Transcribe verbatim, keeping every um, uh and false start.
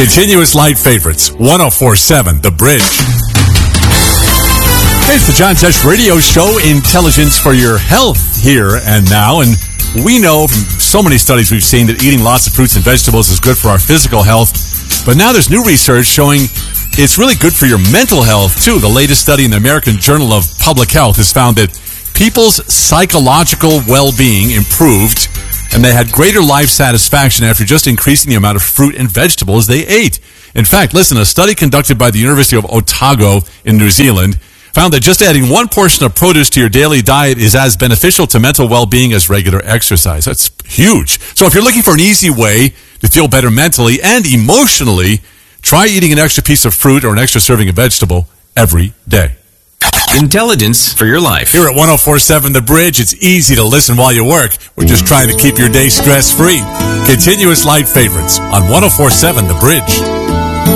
Continuous light favorites, one oh four point seven The Bridge. Hey, it's the John Tesh Radio Show, Intelligence for Your Health here and now. And we know from so many studies we've seen that eating lots of fruits and vegetables is good for our physical health. But now there's new research showing it's really good for your mental health, too. The latest study in the American Journal of Public Health has found that people's psychological well-being improved, and they had greater life satisfaction after just increasing the amount of fruit and vegetables they ate. In fact, listen, a study conducted by the University of Otago in New Zealand found that just adding one portion of produce to your daily diet is as beneficial to mental well-being as regular exercise. That's huge. So if you're looking for an easy way to feel better mentally and emotionally, try eating an extra piece of fruit or an extra serving of vegetable every day. Intelligence for your life. Here at one oh four point seven The Bridge, it's easy to listen while you work. We're just trying to keep your day stress-free. Continuous light favorites on one oh four point seven The Bridge.